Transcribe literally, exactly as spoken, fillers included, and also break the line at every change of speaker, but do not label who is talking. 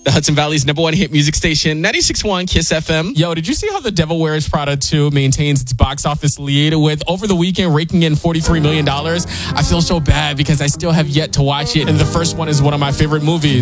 the Hudson Valley's number one hit music station, ninety-six point one Kiss F M.
Yo, did you see how The Devil Wears Prada two maintains its box office lead with over the weekend raking in forty-three million dollars? I feel so bad because I still have yet to watch it, and the first one is one of my favorite movies.